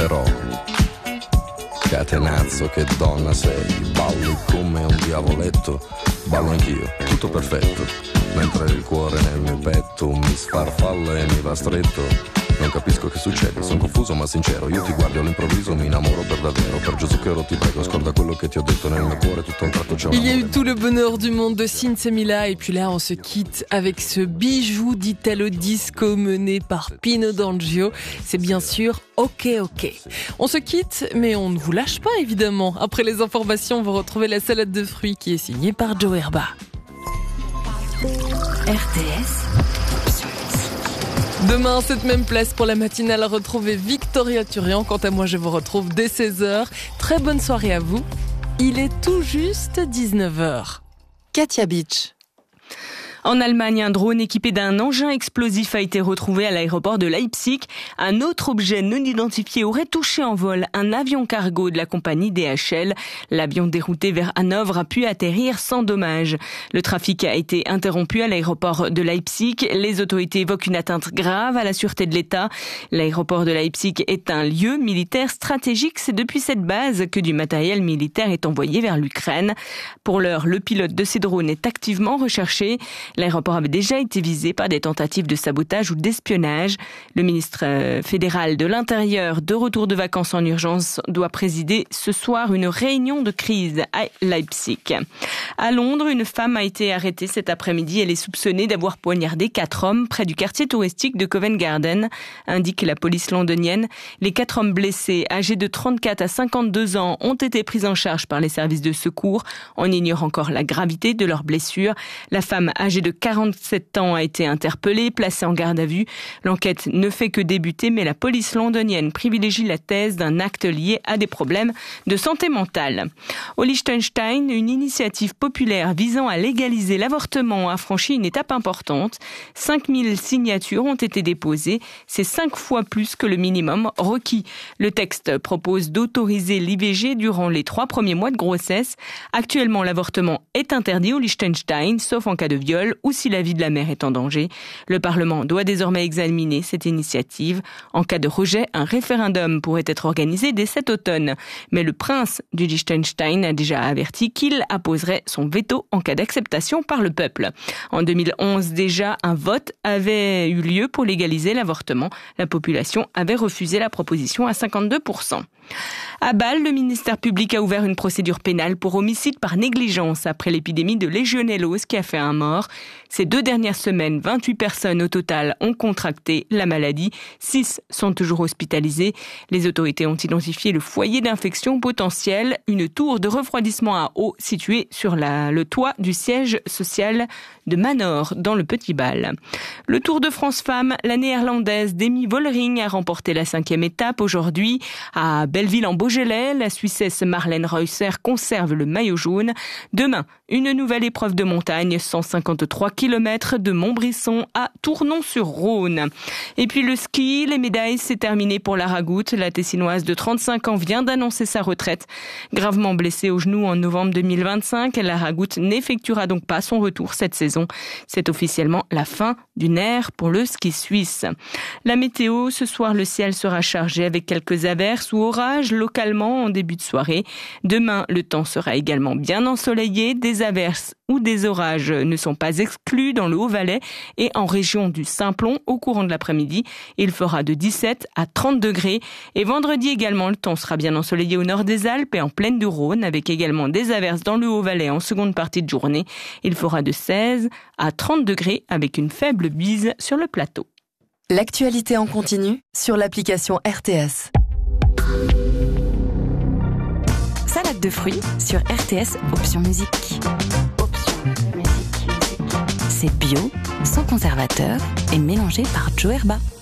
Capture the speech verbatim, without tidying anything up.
però catenazzo che donna sei, balli come un diavoletto, ballo anch'io, tutto perfetto, mentre il cuore nel mio petto mi sfarfalla e mi va stretto. Non capisco che succede, sono confuso ma sincero. Io ti guardo all'improvviso, mi innamoro per davvero. Per Gesù Chero ti prego, scorda quello che ti ho detto nel mio cuore, tutto un tratto c'è un Il y a eu amore. tout le bonheur du monde de Cynthia Mila et puis là on se quitte avec ce bijou d'Italo Disco mené par Pino D'Angio. C'est bien sûr Ok Ok. On se quitte mais on ne vous lâche pas évidemment. Après les informations, vous retrouvez la salade de fruits qui est signée par Joe Herba. R T S. Demain, cette même place pour la matinale, retrouvez Victoria Turian. Quant à moi, je vous retrouve dès seize heures. Très bonne soirée à vous. Il est tout juste dix-neuf heures. Katia Beach. En Allemagne, un drone équipé d'un engin explosif a été retrouvé à l'aéroport de Leipzig. Un autre objet non identifié aurait touché en vol un avion cargo de la compagnie D H L. L'avion dérouté vers Hanovre a pu atterrir sans dommage. Le trafic a été interrompu à l'aéroport de Leipzig. Les autorités évoquent une atteinte grave à la sûreté de l'État. L'aéroport de Leipzig est un lieu militaire stratégique. C'est depuis cette base que du matériel militaire est envoyé vers l'Ukraine. Pour l'heure, le pilote de ces drones est activement recherché. L'aéroport avait déjà été visé par des tentatives de sabotage ou d'espionnage. Le ministre fédéral de l'Intérieur, de retour de vacances en urgence, doit présider ce soir une réunion de crise à Leipzig. À Londres, une femme a été arrêtée cet après-midi. Elle est soupçonnée d'avoir poignardé quatre hommes près du quartier touristique de Covent Garden, indique la police londonienne. Les quatre hommes blessés, âgés de trente-quatre à cinquante-deux ans, ont été pris en charge par les services de secours. On ignore encore la gravité de leurs blessures. La femme âgée de quarante-sept ans a été interpellée, placée en garde à vue. L'enquête ne fait que débuter, mais la police londonienne privilégie la thèse d'un acte lié à des problèmes de santé mentale. Au Liechtenstein, une initiative populaire visant à légaliser l'avortement a franchi une étape importante. cinq mille signatures ont été déposées. C'est cinq fois plus que le minimum requis. Le texte propose d'autoriser l'I V G durant les trois premiers mois de grossesse. Actuellement, l'avortement est interdit au Liechtenstein, sauf en cas de viol ou si la vie de la mère est en danger. Le Parlement doit désormais examiner cette initiative. En cas de rejet, un référendum pourrait être organisé dès cet automne. Mais le prince du Liechtenstein a déjà averti qu'il apposerait son veto en cas d'acceptation par le peuple. En deux mille onze, déjà, un vote avait eu lieu pour légaliser l'avortement. La population avait refusé la proposition à cinquante-deux pour cent. À Bâle, le ministère public a ouvert une procédure pénale pour homicide par négligence après l'épidémie de légionellose qui a fait un mort. Ces deux dernières semaines, vingt-huit personnes au total ont contracté la maladie. six sont toujours hospitalisées. Les autorités ont identifié le foyer d'infection potentiel, une tour de refroidissement à eau située sur la, le toit du siège social de Manor, dans le Petit-Bâle. Le Tour de France Femmes, la néerlandaise Demi Vollering a remporté la cinquième étape aujourd'hui à Belleville-en-Beaujolais. La Suissesse Marlène Reusser conserve le maillot jaune. Demain, une nouvelle épreuve de montagne, cent cinquante-trois kilomètres de Montbrisson à Tournon-sur-Rhône. Et puis le ski, les médailles, c'est terminé pour Lara Gut. La Tessinoise de trente-cinq ans vient d'annoncer sa retraite. Gravement blessée au genou en novembre deux mille vingt-cinq, Lara Gut n'effectuera donc pas son retour cette saison. C'est officiellement la fin d'une ère pour le ski suisse. La météo, ce soir, le ciel sera chargé avec quelques averses ou orages localement en début de soirée. Demain, le temps sera également bien ensoleillé. Des averses ou des orages ne sont pas exclus dans le Haut-Valais et en région du Simplon au courant de l'après-midi. Il fera de dix-sept à trente degrés. Et vendredi également, le temps sera bien ensoleillé au nord des Alpes et en plaine du Rhône avec également des averses dans le Haut-Valais en seconde partie de journée. Il fera de seize à trente degrés avec une faible bise sur le plateau. L'actualité en continu sur l'application R T S. Salade de fruits sur R T S, option musique. C'est bio, sans conservateur et mélangé par Joe Herba.